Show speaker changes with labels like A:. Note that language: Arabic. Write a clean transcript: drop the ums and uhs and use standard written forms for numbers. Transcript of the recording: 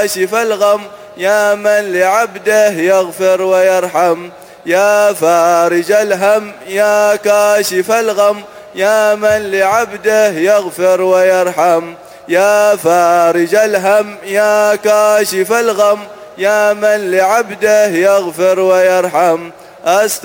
A: كاشف الغم يا من لعبده يغفر ويرحم. يا فارج الهم يا كاشف الغم يا من لعبده يغفر ويرحم. يا فارج الهم يا كاشف الغم يا من لعبده يغفر ويرحم.